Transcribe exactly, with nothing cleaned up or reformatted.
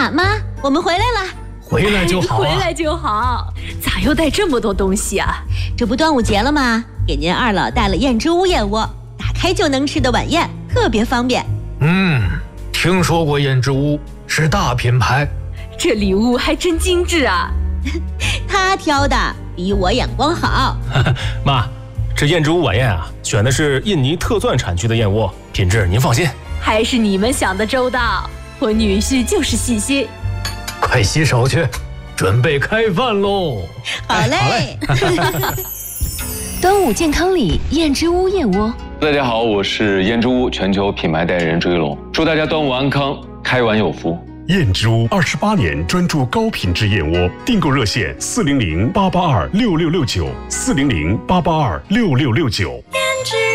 妈妈，我们回来了。 回来就好、啊、 回来就好。咋又带这么多东西啊？ 这不端午节了吗？给您二老带了燕之屋燕窝，打开就能吃的晚宴，特别方便。 嗯，听说过燕之屋，是大品牌。 这礼物还真精致啊。 他挑的比我眼光好。 妈，这燕之屋晚宴啊，选的是印尼特钻产区的燕窝，品质您放心。 还是你们想的周到，我女婿就是细心。 快洗手去，准备开饭喽！ 好嘞。 好嘞端午健康礼，燕之屋燕窝。 大家好，我是燕之屋全球品牌代言人朱一龙，祝大家端午安康，开碗有福。 燕之屋二十八年专注高品质燕窝，订购热线四零零八八二六六六九四零零八八二六六六九。